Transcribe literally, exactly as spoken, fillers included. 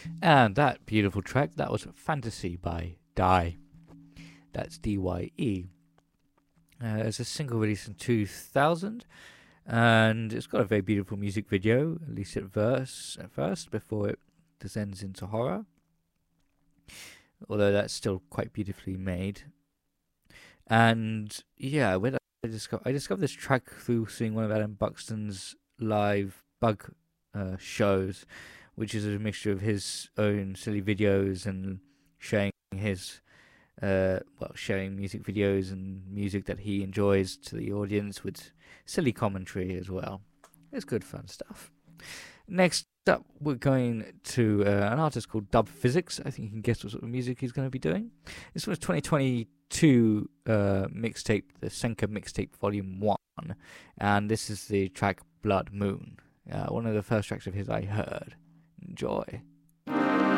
And that beautiful track, that was Fantasy by Dye. That's D Y E. Uh, it's a single released in two thousand, and it's got a very beautiful music video, at least at verse at first, before it descends into horror. Although that's still quite beautifully made. And yeah, when I discovered I discovered this track through seeing one of Adam Buxton's live bug uh, shows, which is a mixture of his own silly videos and sharing his uh, well, sharing music videos and music that he enjoys to the audience with silly commentary as well. It's good fun stuff. Next up, we're going to uh, an artist called Dub Physics. I think you can guess what sort of music he's going to be doing. This was twenty twenty-two uh, mixtape, the Senka mixtape volume one, and this is the track Blood Moon. Uh, one of the first tracks of his I heard. Enjoy.